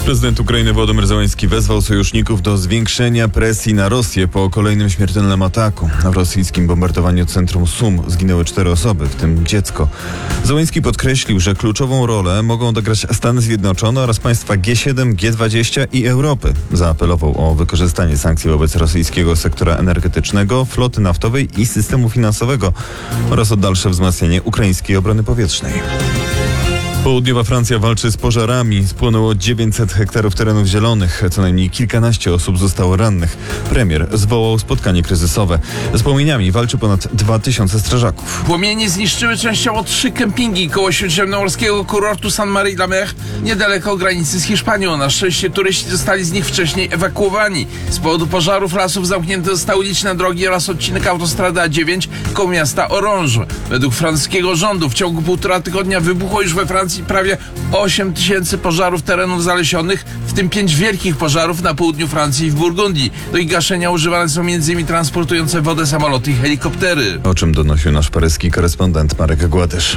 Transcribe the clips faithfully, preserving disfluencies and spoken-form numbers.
Prezydent Ukrainy Wołodymyr Zełenski wezwał sojuszników do zwiększenia presji na Rosję po kolejnym śmiertelnym ataku. W rosyjskim bombardowaniu centrum Sum zginęły cztery osoby, w tym dziecko. Zełenski podkreślił, że kluczową rolę mogą odegrać Stany Zjednoczone oraz państwa G siedem, G dwadzieścia i Europy. Zaapelował o wykorzystanie sankcji wobec rosyjskiego sektora energetycznego, floty naftowej i systemu finansowego oraz o dalsze wzmacnianie ukraińskiej obrony powietrznej. Południowa Francja walczy z pożarami. Spłonęło dziewięćset hektarów terenów zielonych. Co najmniej kilkanaście osób zostało rannych. Premier zwołał spotkanie kryzysowe. Z płomieniami walczy ponad dwa tysiące strażaków. Płomienie zniszczyły częściowo trzy kempingi koło śródziemnomorskiego kurortu San Mary-la-Mer, niedaleko granicy z Hiszpanią. Na szczęście turyści zostali z nich wcześniej ewakuowani. Z powodu pożarów lasów zamknięte zostały liczne drogi oraz odcinek autostrady A dziewięć koło miasta Orange. Według francuskiego rządu w ciągu półtora tygodnia wybuchło już we Francji prawie osiem tysięcy pożarów terenów zalesionych, w tym pięć wielkich pożarów na południu Francji i w Burgundii. Do ich gaszenia używane są m.in. transportujące wodę samoloty i helikoptery. O czym donosił nasz paryski korespondent Marek Gładysz.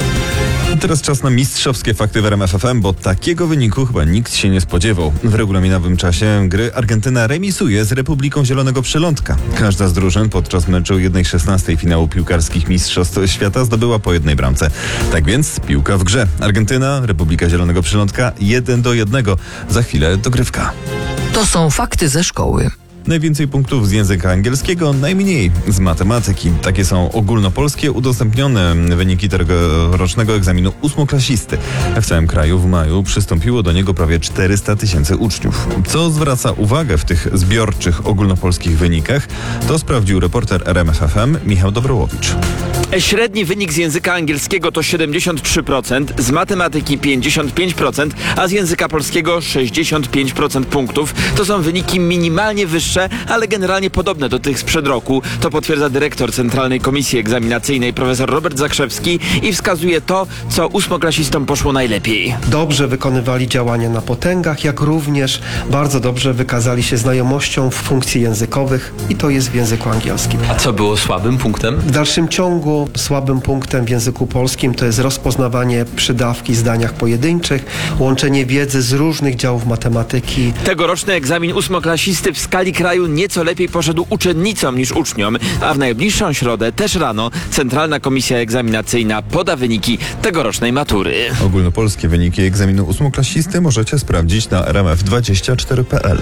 Teraz czas na mistrzowskie fakty w R M F F M, bo takiego wyniku chyba nikt się nie spodziewał. W regulaminowym czasie gry Argentyna remisuje z Republiką Zielonego Przylądka. Każda z drużyn podczas meczu jednej szesnastej finału piłkarskich Mistrzostw Świata zdobyła po jednej bramce. Tak więc piłka w grze. Argentyna, Republika Zielonego Przylądka jeden do jednego. Za chwilę dogrywka. To są fakty ze szkoły. Najwięcej punktów z języka angielskiego, najmniej z matematyki. Takie są ogólnopolskie udostępnione wyniki tegorocznego egzaminu ósmoklasisty. W całym kraju w maju przystąpiło do niego prawie czterysta tysięcy uczniów. Co zwraca uwagę w tych zbiorczych ogólnopolskich wynikach, to sprawdził reporter R M F F M Michał Dobrołowicz. Średni wynik z języka angielskiego to siedemdziesiąt trzy procent, z matematyki pięćdziesiąt pięć procent, a z języka polskiego sześćdziesiąt pięć procent punktów. To są wyniki minimalnie wyższe, ale generalnie podobne do tych sprzed roku. To potwierdza dyrektor Centralnej Komisji Egzaminacyjnej profesor Robert Zakrzewski i wskazuje to, co ósmoklasistom poszło najlepiej. Dobrze wykonywali działania na potęgach, jak również bardzo dobrze wykazali się znajomością funkcji językowych i to jest w języku angielskim. A co było słabym punktem? W dalszym ciągu słabym punktem w języku polskim to jest rozpoznawanie przydawki w zdaniach pojedynczych, łączenie wiedzy z różnych działów matematyki. Tegoroczny egzamin ósmoklasisty w skali kraju nieco lepiej poszedł uczennicom niż uczniom, a w najbliższą środę też rano Centralna Komisja Egzaminacyjna poda wyniki tegorocznej matury. Ogólnopolskie wyniki egzaminu ósmoklasisty możecie sprawdzić na r m f dwadzieścia cztery kropka p l.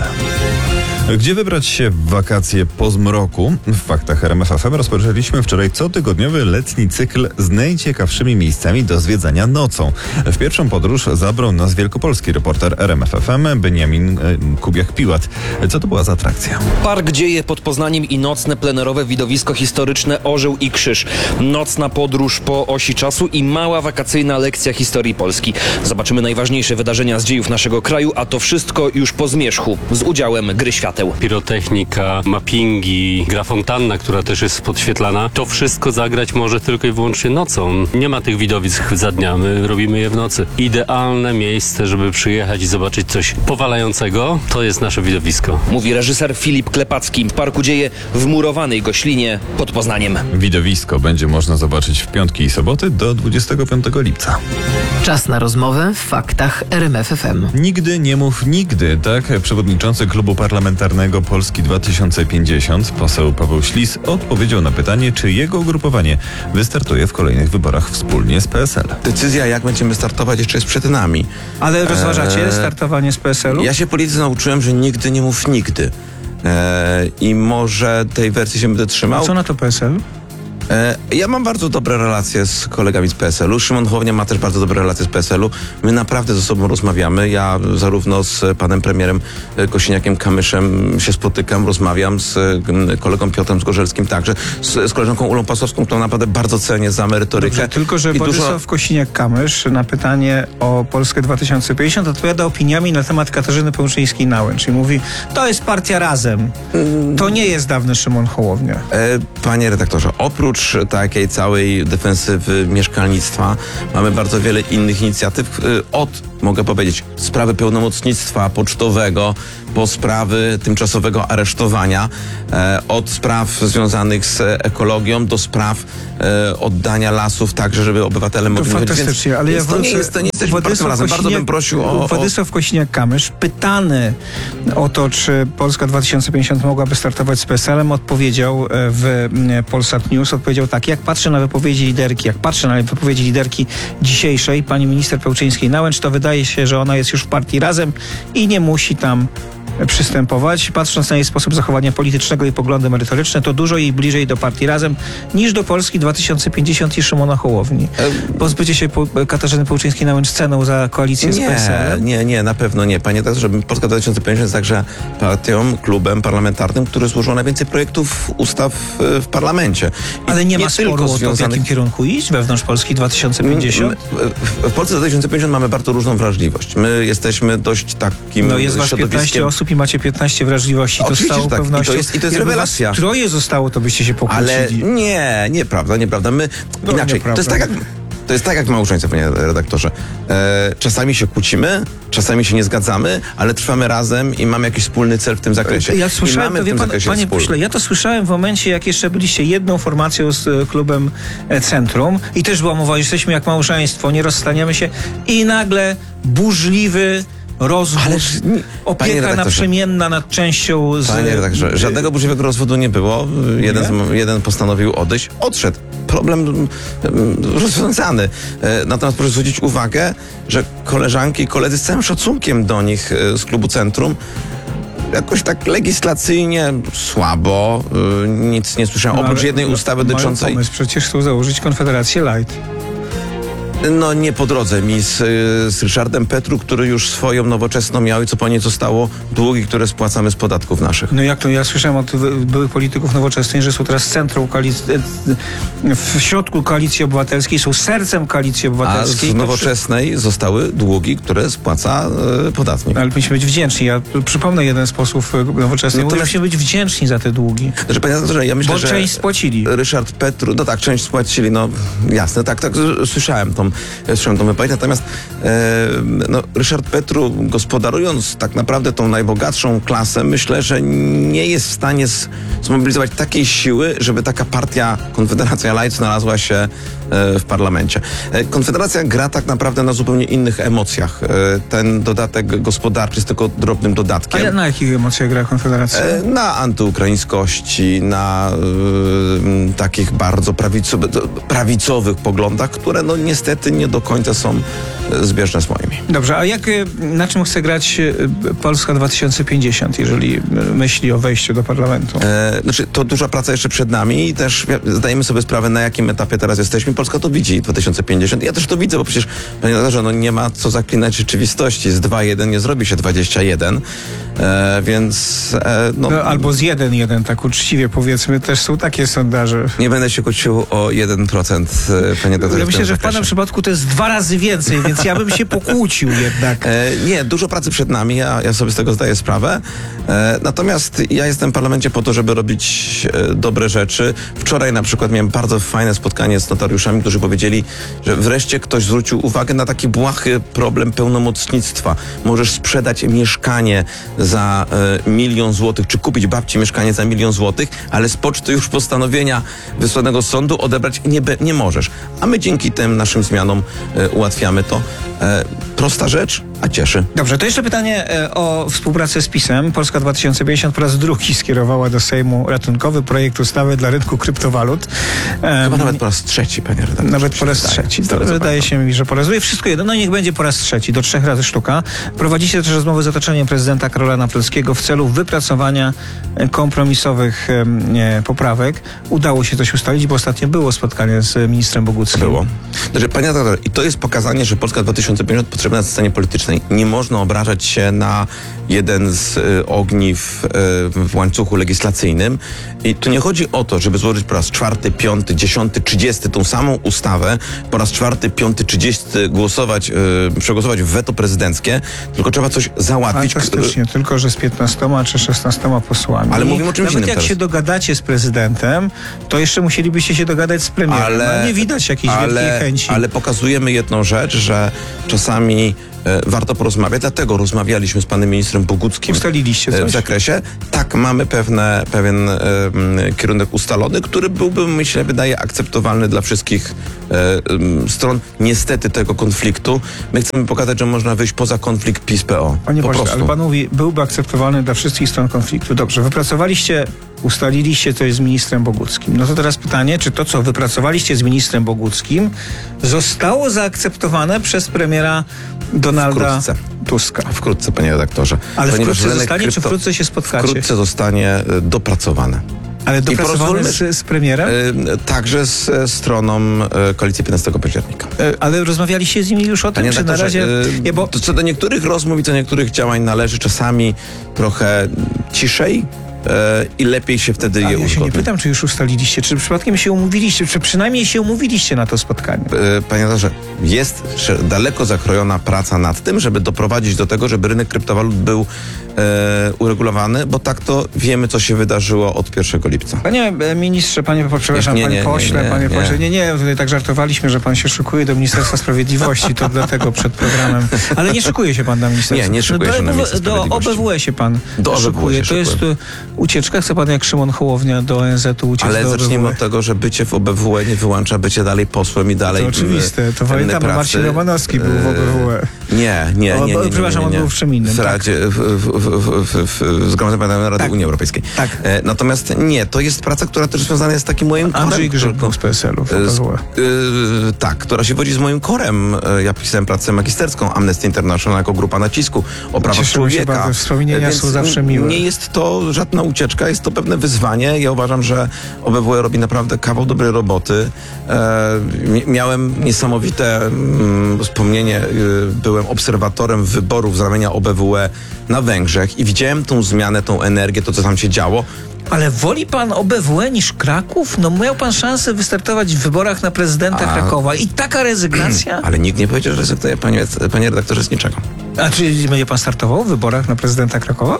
Gdzie wybrać się w wakacje po zmroku? W faktach R M F F M rozpoczęliśmy wczoraj cotygodniowy letni cykl z najciekawszymi miejscami do zwiedzania nocą. W pierwszą podróż zabrał nas wielkopolski reporter R M F F M Beniamin e, Kubiak-Piłat. Co to była za atrakcja? Park Dzieje pod Poznaniem i nocne plenerowe widowisko historyczne Orzeł i Krzyż. Nocna podróż po osi czasu i mała wakacyjna lekcja historii Polski. Zobaczymy najważniejsze wydarzenia z dziejów naszego kraju, a to wszystko już po zmierzchu z udziałem Gry Świateł. Pirotechnika, mappingi, gra fontanna, która też jest podświetlana. To wszystko zagrać może tylko i wyłącznie nocą. Nie ma tych widowisk za dnia, my robimy je w nocy. Idealne miejsce, żeby przyjechać i zobaczyć coś powalającego, to jest nasze widowisko. Mówi reżyser Filip Klepacki w Parku Dzieje w murowanej Goślinie pod Poznaniem. Widowisko będzie można zobaczyć w piątki i soboty do dwudziestego piątego lipca. Czas na rozmowę w faktach R M F F M. Nigdy nie mów nigdy, tak? Przewodniczący Klubu Parlamentarnego Polski dwa tysiące pięćdziesiąt, poseł Paweł Ślis, odpowiedział na pytanie, czy jego ugrupowanie wystartuje w kolejnych wyborach wspólnie z P S L. Decyzja, jak będziemy startować, jeszcze jest przed nami. Ale rozważacie eee, startowanie z P S L-u? Ja się polityce nauczyłem, że nigdy nie mów nigdy. Eee, I może tej wersji się będę trzymał. A co na to P S L? Ja mam bardzo dobre relacje z kolegami z P S L-u. Szymon Hołownia ma też bardzo dobre relacje z P S L-u. My naprawdę ze sobą rozmawiamy. Ja zarówno z panem premierem Kosiniakiem-Kamyszem się spotykam, rozmawiam z kolegą Piotrem Zgorzelskim także, z, z koleżanką Ulą Pasowską, którą naprawdę bardzo cenię za merytorykę. Dobrze, tylko że Władysław dużo... Kosiniak-Kamysz na pytanie o Polskę dwa tysiące pięćdziesiąt odpowiada opiniami na temat Katarzyny Pełczyńskiej-Nałęcz, czyli mówi, to jest partia Razem. To nie jest dawny Szymon Hołownia. E, panie redaktorze, oprócz oprócz takiej całej defensywy mieszkalnictwa mamy bardzo wiele innych inicjatyw od, mogę powiedzieć, sprawy pełnomocnictwa pocztowego po sprawy tymczasowego aresztowania, e, od spraw związanych z ekologią do spraw e, oddania lasów, także żeby obywatele mogli... To fantastycznie, więc, ale więc ja to nie jest, to nie jesteśmy bardzo razem. Bardzo bym prosił o... o... Władysław Kosiniak-Kamysz, pytany o to, czy Polska dwa tysiące pięćdziesiąt mogłaby startować z P S L-em, odpowiedział w Polsat News, odpowiedział tak: jak patrzę na wypowiedzi liderki, jak patrzę na wypowiedzi liderki dzisiejszej, pani minister Pełczyńskiej-Nałęcz, to wydaje się, że ona jest już w partii Razem i nie musi tam przystępować. Patrząc na jej sposób zachowania politycznego i poglądy merytoryczne, to dużo jej bliżej do partii Razem niż do Polski dwa tysiące pięćdziesiąt i Szymona Hołowni. Pozbycie się Katarzyny Pełczyńskiej-Nałęcz ceną za koalicję z nie, P S L-em? Nie, nie, na pewno nie. Panie tak, że Polska dwa tysiące pięćdziesiąt jest także partią, klubem parlamentarnym, który złożył najwięcej projektów ustaw w parlamencie. I Ale nie ma sporu tylko o to, w związanych... jakim kierunku iść wewnątrz Polski dwa tysiące pięćdziesiąt? W Polsce dwa tysiące pięćdziesiąt mamy bardzo różną wrażliwość. My jesteśmy dość takim No jest was środowiskiem... piętnaście osób i macie piętnaście wrażliwości. To Oczywiście, z całą tak. pewnością. I to jest, i to jest Jakby rewelacja. was troje zostało, to byście się pokłócili. Ale nie, nieprawda, nieprawda. My No, inaczej. nieprawda. To jest tak jak... To jest tak jak w małżeństwie, panie redaktorze. E, czasami się kłócimy, czasami się nie zgadzamy, ale trwamy razem i mamy jakiś wspólny cel w tym zakresie. Ja I słyszałem, mamy to w wie tym pan, zakresie panie wspólny. pośle, ja to słyszałem w momencie, jak jeszcze byliście jedną formacją z e, klubem e, Centrum i też była mowa, że jesteśmy jak małżeństwo, nie rozstaniemy się i nagle burzliwy rozwód, Ależ nie- panie opieka redaktorze. naprzemienna nad częścią z... Panie redaktorze, żadnego burzliwego rozwodu nie było. Jeden, z, jeden postanowił odejść, odszedł. Problem mm, rozwiązany. E, natomiast proszę zwrócić uwagę, że koleżanki i koledzy z całym szacunkiem do nich e, z klubu Centrum jakoś tak legislacyjnie słabo, e, nic nie słyszałem, No, oprócz ale- jednej ustawy mają dotyczącej... pomysł, przecież chcą założyć Konfederację Light. No nie po drodze mi z, z Ryszardem Petru, który już swoją nowoczesną miał i co po niej zostało długi, które spłacamy z podatków naszych. No jak to? Ja słyszałem od byłych polityków nowoczesnych, że są teraz centrum koalicji, w środku Koalicji Obywatelskiej, są sercem Koalicji A Obywatelskiej. z To nowoczesnej zostały długi, które spłaca e, podatnik. Ale musimy być wdzięczni. Ja przypomnę jeden z posłów nowoczesnej. No to Mówi, jest- musimy być wdzięczni za te długi. Znaczy, panie redaktorze, ja myślę, Bo że część spłacili. Ryszard Petru, no tak, część spłacili, no jasne, tak, tak, s- słyszałem tą, słyszałem tą wypowiedź, natomiast e, no, Ryszard Petru, gospodarując tak naprawdę tą najbogatszą klasę, myślę, że nie jest w stanie z, zmobilizować takiej siły, żeby taka partia Konfederacja Light znalazła się e, w parlamencie. E, Konfederacja gra tak naprawdę na zupełnie innych emocjach. E, ten dodatek gospodarczy jest tylko drobnym dodatkiem. A na jakich emocjach gra Konfederacja? E, Na antyukraińskości, na y, takich bardzo prawicowy, prawicowych poglądach, które no niestety nie do końca są e, zbieżne z moimi. Dobrze, a jak, y, na czym chce grać y, Polska dwa tysiące pięćdziesiąt, jeżeli y, myśli o wejściu do parlamentu? E, znaczy, to duża praca jeszcze przed nami i też wi- zdajemy sobie sprawę, na jakim etapie teraz jesteśmy. Polska to widzi dwa tysiące pięćdziesiąt. Ja też to widzę, bo przecież, panie redaktorze, no nie ma co zaklinać rzeczywistości. Z dwa jeden nie zrobi się dwadzieścia jeden, e, więc e, no, No, albo z jeden jeden, tak uczciwie powiedzmy, też są takie sondaże. nie będę się kłócił o jeden procent, e, panie redaktorze. Ja w myślę, tym że w pana zakresie. przypadku to jest dwa razy więcej, więc ja bym się pokłócił jednak. E, nie, dużo pracy przed nami, ja, ja sobie z tego zdaję sprawę. E, natomiast ja jestem w parlamencie po to, żeby robić e, dobre rzeczy. Wczoraj na przykład miałem bardzo fajne spotkanie z notariuszami, którzy powiedzieli, że wreszcie ktoś zwrócił uwagę na taki błahy problem pełnomocnictwa. Możesz sprzedać mieszkanie za e, milion złotych, czy kupić babci mieszkanie za milion złotych, ale z poczty już postanowienia wysłanego z sądu odebrać nie, be, nie możesz. A my dzięki tym naszym zmianom e, ułatwiamy to. E, prosta rzecz, a cieszy. Dobrze, to jeszcze pytanie e, o współpracę z PiS-em. Polska dwa tysiące pięćdziesiąt po raz drugi skierowała do Sejmu ratunkowy projekt ustawy dla rynku kryptowalut. Em, Chyba nawet po raz trzeci, panie redaktorze. Nawet mi po się raz wydaje. trzeci. Z To tego, co wydaje pamiętam. się mi, że po raz drugi. Wszystko jedno, no niech będzie po raz trzeci, do trzech razy sztuka. Prowadzicie też rozmowy z otoczeniem prezydenta Karola Nawrockiego w celu wypracowania e, kompromisowych em, e, poprawek. Udało się coś ustalić, bo ostatnio było spotkanie z ministrem Boguckim. Było. Znaczy, panie redaktorze, i to jest pokazanie, że Polska dwa tysiące pięćdziesiąt potrafi potrzebne na scenie politycznej. Nie można obrażać się na jeden z y, ogniw y, w łańcuchu legislacyjnym. I tu nie chodzi o to, żeby złożyć po raz czwarty, piąty, dziesiąty, trzydziesty tą samą ustawę, po raz czwarty, piąty, trzydziesty głosować, y, przegłosować weto prezydenckie, tylko trzeba coś załatwić. Fantastycznie, tylko że z piętnastoma czy szesnastoma posłami. Ale mówimy o czymś Nawet innym jak teraz. się dogadacie z prezydentem, to jeszcze musielibyście się dogadać z premierem. Ale, no, nie widać jakiejś ale, wielkiej chęci. Ale pokazujemy jedną rzecz, że czasami e, warto porozmawiać, dlatego rozmawialiśmy z panem ministrem Boguckim Ustaliliście e, coś? w zakresie. Tak, mamy pewne, pewien e, m, kierunek ustalony, który byłby, myślę, wydaje akceptowalny dla wszystkich e, m, stron niestety tego konfliktu. My chcemy pokazać, że można wyjść poza konflikt PiS P O. Panie po pośle, prostu. ale pan mówi, byłby akceptowalny dla wszystkich stron konfliktu. Dobrze, wypracowaliście, ustaliliście coś z ministrem Boguckim. No to teraz pytanie, czy to, co wypracowaliście z ministrem Boguckim, zostało zaakceptowane przez premiera Donalda Wkrótce. Tuska? Wkrótce, panie redaktorze. Ale Ponieważ wkrótce rynek zostanie, czy krypto- wkrótce się spotkacie? Wkrótce zostanie e, dopracowane. Ale dopracowane pozwólmy- z, z premierem? E, Także z e, stroną e, koalicji piętnastego października. E, Ale rozmawialiście z nimi już o tym, Panie czy na redaktorze, razie... e, Nie, bo to co do niektórych rozmów i do niektórych działań należy czasami trochę ciszej e, i lepiej się wtedy Ale je ja się nie uzgodni. pytam, czy już ustaliliście, czy przypadkiem się umówiliście, czy przynajmniej się umówiliście na to spotkanie. E, Panie redaktorze, jest sze- daleko zakrojona praca nad tym, żeby doprowadzić do tego, żeby rynek kryptowalut był e, uregulowany, bo tak to wiemy, co się wydarzyło od pierwszego lipca. Panie e, ministrze, panie, przepraszam, Nie, nie, panie nie, pośle, nie, panie nie. pośle, nie, nie, tutaj tak żartowaliśmy, że pan się szykuje do Ministerstwa Sprawiedliwości, to dlatego przed programem. Ale nie szykuje się pan na Ministerstwo. Nie, nie szykuję się na do, Ministerstwo do Sprawiedliwości. O B W E się pan Do O B W E szykuje. się To jest szykuję. e, ucieczka, chce pan jak Szymon Hołownia do O N Z u uciec Ale do O B W E. zacznijmy od tego, że bycie w O B W E nie wyłącza bycie dalej posłem i dalej To oczywiste, to w- pamiętam, pracy. Marcin Romanowski był w O B W E. Nie, nie, O, nie, bo- nie, nie, przepraszam, nie, on nie. był w czym innym, W tak. Radzie, w, w, w, w, w, w Zgromadzeniu Parlamentarnym Rady Tak. Unii Europejskiej. Tak. E, natomiast nie, to jest praca, która też związana jest z takim moim korem. Andrzej Grzyb który- był z P S L u w O e, B z- W E. e, tak, która się wodzi z moim korem. E, Ja pisałem pracę magisterską Amnesty International jako grupa nacisku o prawach Cieszymy się człowieka. bardzo, wspomnienia E, więc są zawsze miłe. Nie jest to żadna ucieczka, jest to pewne wyzwanie. Ja uważam, że O B W E robi naprawdę kawał dobrej roboty. E, mi- miałem niesamowite mm, wspomnienie. E, byłem obserwatorem wyborów z ramienia O B W E na Węgrzech i widziałem tą zmianę, tą energię, to co tam się działo. Ale woli pan O B W E niż Kraków? No miał pan szansę wystartować w wyborach na prezydenta A- Krakowa i taka rezygnacja? Ale nikt nie powiedział, że rezygnuje, panie, panie redaktorze, z niczego. A czy będzie pan startował w wyborach na prezydenta Krakowa?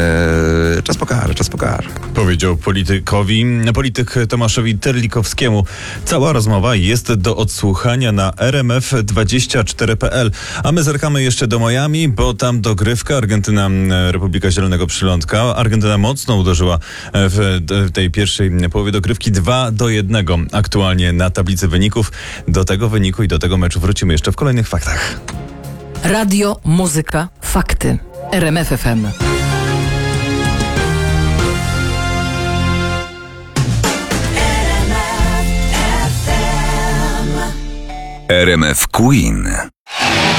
Eee, czas pokaże, czas pokaże. Powiedział politykowi, polityk Tomaszowi Terlikowskiemu. Cała rozmowa jest do odsłuchania na r m f dwadzieścia cztery kropka p l. A my zerkamy jeszcze do Miami, bo tam dogrywka Argentyna, Republika Zielonego Przylądka. Argentyna mocno uderzyła w w tej pierwszej połowie dogrywki dwa do jednego. Aktualnie na tablicy wyników. Do tego wyniku i do tego meczu wrócimy jeszcze w kolejnych faktach. Radio, muzyka, fakty. R M F F M. R M F Queen.